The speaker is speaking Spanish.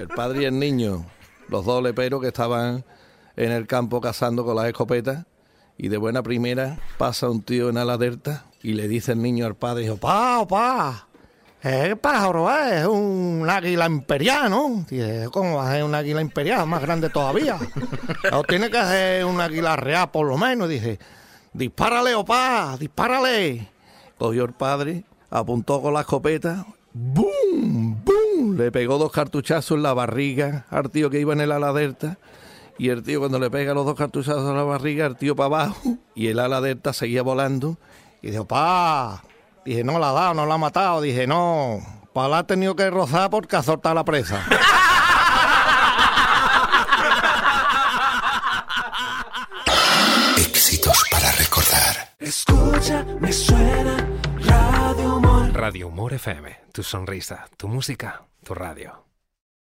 El padre y el niño, los dos leperos que estaban en el campo cazando con las escopetas, y de buena primera pasa un tío en ala delta y le dice el niño al padre, opá, el pájaro es un águila imperial, ¿no? Dice, ¿cómo va a ser un águila imperial? Más grande todavía. O tiene que ser un águila real por lo menos. Dice, dispárale, opá, dispárale. Cogió el padre, apuntó con la escopeta, ¡bum! ¡Bum! Le pegó 2 cartuchazos en la barriga al tío que iba en el ala delta. Y el tío, cuando le pega los 2 cartuchazos en la barriga, el tío para abajo, y el ala delta seguía volando. Y dijo, pa. Dije, no la ha dado, no la ha matado. Dije, no, pa la ha tenido que rozar porque ha soltado la presa. Éxitos para recordar. Escucha, me suena Radio Humor. Radio Humor FM, tu sonrisa, tu música, tu radio.